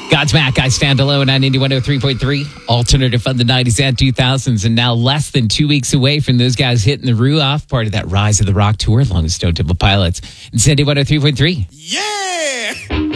Godsmack, I Stand Alone on Indie 103.3. Alternative of the 90s and 2000s. And now less than 2 weeks away from those guys hitting the roof off, part of that Rise of the Rock tour along with Stone Temple Pilots. It's Indie 103.3. Yeah!